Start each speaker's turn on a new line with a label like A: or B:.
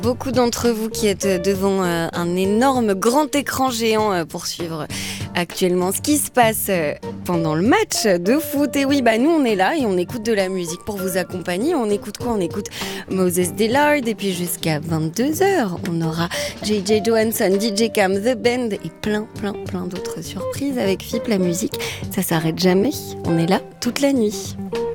A: Beaucoup d'entre vous qui êtes devant un énorme grand écran géant pour suivre actuellement ce qui se passe pendant le match de foot. Et oui, nous on est là et on écoute de la musique pour vous accompagner. On écoute quoi? On écoute Moses Dillard et puis jusqu'à 22h, on aura JJ Johansson, DJ Cam, The Band et plein d'autres surprises avec FIP. La musique, ça s'arrête jamais. On est là toute la nuit.